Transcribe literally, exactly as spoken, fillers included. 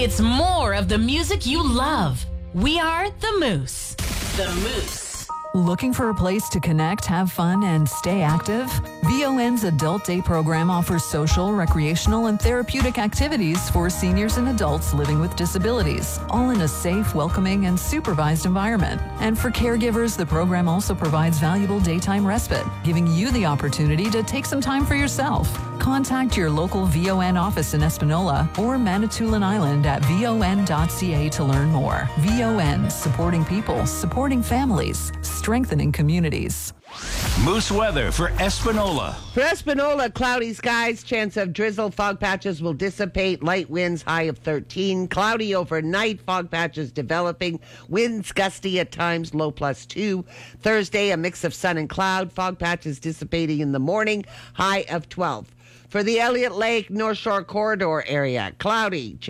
It's more of the music you love. We are the Moose. The Moose. Looking for a place to connect, have fun, and stay active? V O N's Adult Day program offers social, recreational, and therapeutic activities for seniors and adults living with disabilities, all in a safe, welcoming, and supervised environment. And for caregivers, the program also provides valuable daytime respite, giving you the opportunity to take some time for yourself. Contact your local V O N office in Espanola or Manitoulin Island at v o n dot c a to learn more. V O N, supporting people, supporting families, strengthening communities. Moose weather for Espanola. For Espanola, cloudy skies, chance of drizzle, fog patches will dissipate, light winds, high of thirteen. Cloudy overnight, fog patches developing, winds gusty at times, low plus two. Thursday, a mix of sun and cloud, fog patches dissipating in the morning, high of twelve. For the Elliott Lake North Shore Corridor area, cloudy.